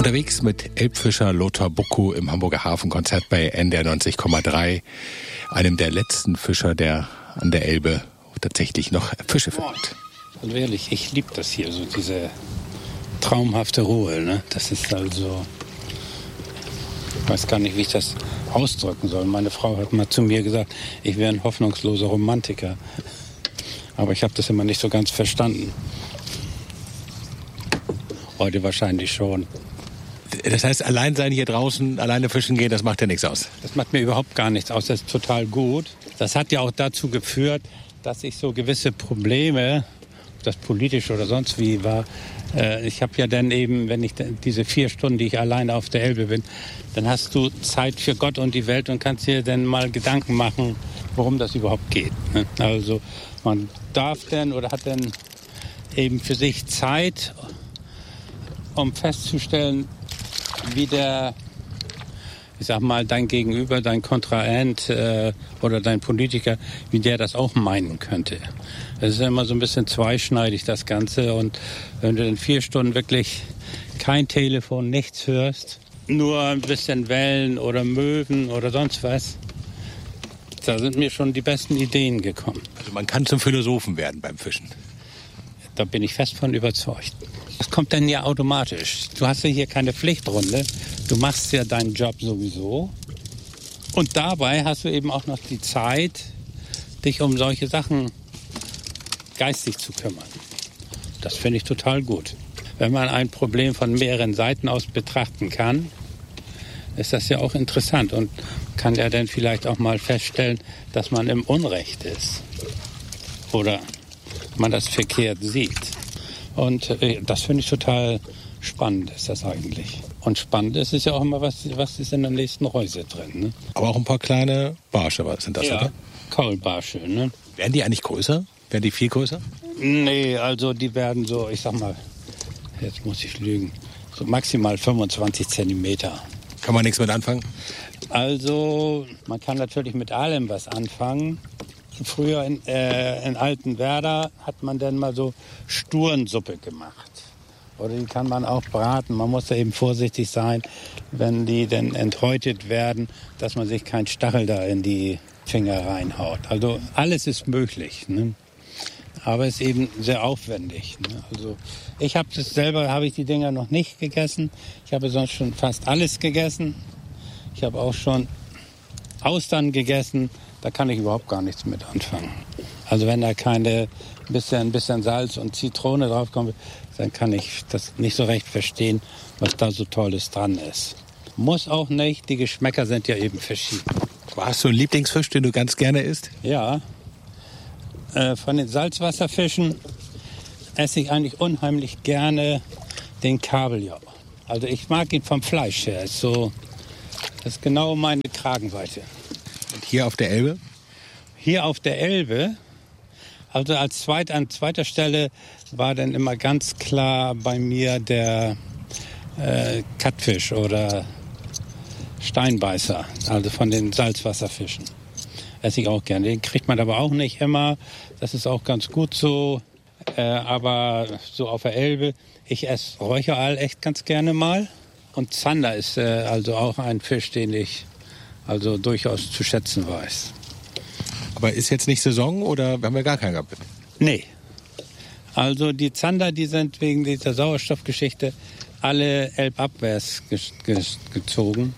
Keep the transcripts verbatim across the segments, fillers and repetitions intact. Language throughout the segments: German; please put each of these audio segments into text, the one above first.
Unterwegs mit Elbfischer Lothar Buckow im Hamburger Hafenkonzert bei N D R neunzig Komma drei, einem der letzten Fischer, der an der Elbe tatsächlich noch Fische findet. Also ehrlich, ich liebe das hier, so diese traumhafte Ruhe. Ne? Das ist also, ich weiß gar nicht, wie ich das ausdrücken soll. Meine Frau hat mal zu mir gesagt, ich wäre ein hoffnungsloser Romantiker. Aber ich habe das immer nicht so ganz verstanden. Heute wahrscheinlich schon. Das heißt, allein sein hier draußen, alleine fischen gehen, das macht ja nichts aus? Das macht mir überhaupt gar nichts aus. Das ist total gut. Das hat ja auch dazu geführt, dass ich so gewisse Probleme, ob das politisch oder sonst wie war, äh, ich habe ja dann eben, wenn ich diese vier Stunden, die ich alleine auf der Elbe bin, dann hast du Zeit für Gott und die Welt und kannst dir dann mal Gedanken machen, worum das überhaupt geht. Ne? Also man darf dann oder hat dann eben für sich Zeit, um festzustellen, wie der, ich sag mal, dein Gegenüber, dein Kontrahent äh, oder dein Politiker, wie der das auch meinen könnte. Das ist ja immer so ein bisschen zweischneidig, das Ganze. Und wenn du in vier Stunden wirklich kein Telefon, nichts hörst, nur ein bisschen Wellen oder Möwen oder sonst was, da sind mir schon die besten Ideen gekommen. Also man kann zum Philosophen werden beim Fischen. Da bin ich fest von überzeugt. Das kommt dann ja automatisch. Du hast ja hier keine Pflichtrunde. Du machst ja deinen Job sowieso. Und dabei hast du eben auch noch die Zeit, dich um solche Sachen geistig zu kümmern. Das finde ich total gut. Wenn man ein Problem von mehreren Seiten aus betrachten kann, ist das ja auch interessant und kann ja dann vielleicht auch mal feststellen, dass man im Unrecht ist. Oder man das verkehrt sieht. Und äh, das finde ich total spannend, ist das eigentlich. Und spannend ist es ja auch immer, was, was ist in der nächsten Reuse drin. Ne? Aber auch ein paar kleine Barsche sind das, ja, oder? Kaulbarsche. Ne? Werden die eigentlich größer? Werden die viel größer? Nee, also die werden so, ich sag mal, jetzt muss ich lügen, so maximal fünfundzwanzig Zentimeter. Kann man nichts mit anfangen? Also man kann natürlich mit allem was anfangen. Früher in, äh, in Altenwerder hat man dann mal so Sturensuppe gemacht. Oder die kann man auch braten. Man muss da eben vorsichtig sein, wenn die dann enthäutet werden, dass man sich keinen Stachel da in die Finger reinhaut. Also alles ist möglich, ne? Aber es ist eben sehr aufwendig. Ne? Also ich habe das selber, habe ich die Dinger noch nicht gegessen. Ich habe sonst schon fast alles gegessen. Ich habe auch schon Austern gegessen. Da kann ich überhaupt gar nichts mit anfangen. Also wenn da keine bisschen, bisschen Salz und Zitrone draufkommt, dann kann ich das nicht so recht verstehen, was da so Tolles dran ist. Muss auch nicht, die Geschmäcker sind ja eben verschieden. Hast du einen Lieblingsfisch, den du ganz gerne isst? Ja, äh, von den Salzwasserfischen esse ich eigentlich unheimlich gerne den Kabeljau. Also ich mag ihn vom Fleisch her. Ist so, das ist genau meine Kragenweite. Und hier auf der Elbe? Hier auf der Elbe, also als zweit, an zweiter Stelle war dann immer ganz klar bei mir der äh, Kattfisch oder Steinbeißer, also von den Salzwasserfischen. Esse ich auch gerne. Den kriegt man aber auch nicht immer. Das ist auch ganz gut so. Äh, aber so auf der Elbe, ich esse Räucheraal echt ganz gerne mal. Und Zander ist äh, also auch ein Fisch, den ich also durchaus zu schätzen weiß. Aber ist jetzt nicht Saison oder haben wir gar keinen gehabt? Nee. Also die Zander, die sind wegen dieser Sauerstoffgeschichte alle elbabwärts ge- ge- gezogen.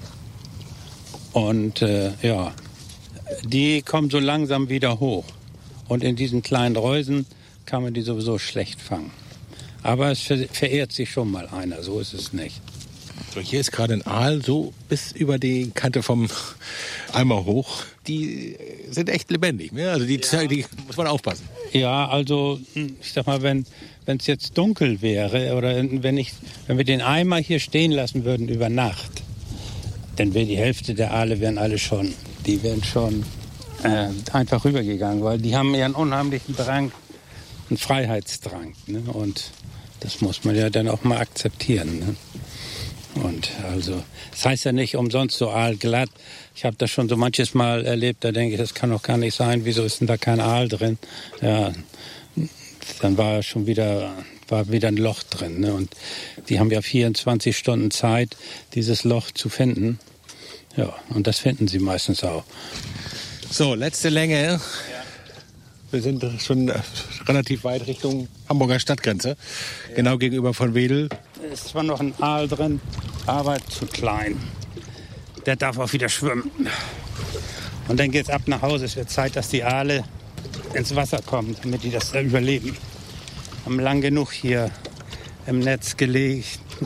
Und äh, ja, die kommen so langsam wieder hoch. Und in diesen kleinen Reusen kann man die sowieso schlecht fangen. Aber es ver- verehrt sich schon mal einer, so ist es nicht. So, hier ist gerade ein Aal, so bis über die Kante vom Eimer hoch. Die sind echt lebendig, ne? Also die, ja. die muss man aufpassen. Ja, also ich sag mal, wenn wenn es jetzt dunkel wäre oder wenn ich wenn wir den Eimer hier stehen lassen würden über Nacht, dann wäre die Hälfte der Aale wären alle schon, die wären schon äh, einfach rübergegangen, weil die haben ja einen unheimlichen Drang, einen Freiheitsdrang, ne? Und das muss man ja dann auch mal akzeptieren, ne? Und also, das heißt ja nicht umsonst so aalglatt. Ich habe das schon so manches Mal erlebt, da denke ich, das kann doch gar nicht sein. Wieso ist denn da kein Aal drin? Ja, dann war schon wieder war wieder ein Loch drin. Ne? Und die haben ja vierundzwanzig Stunden Zeit, dieses Loch zu finden. Ja, und das finden sie meistens auch. So, letzte Länge. Ja. Wir sind schon relativ weit Richtung Hamburger Stadtgrenze, ja. Genau gegenüber von Wedel. Es ist zwar noch ein Aal drin, aber zu klein. Der darf auch wieder schwimmen. Und dann geht's ab nach Hause. Es wird Zeit, dass die Aale ins Wasser kommen, damit die das da überleben. Haben lang genug hier im Netz gelegen.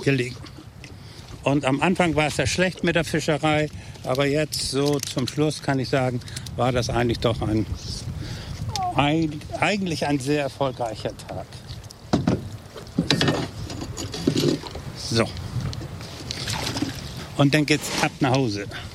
Und am Anfang war es ja schlecht mit der Fischerei, aber jetzt so zum Schluss kann ich sagen, war das eigentlich doch ein, ein eigentlich ein sehr erfolgreicher Tag. So. So. Und dann geht's ab nach Hause.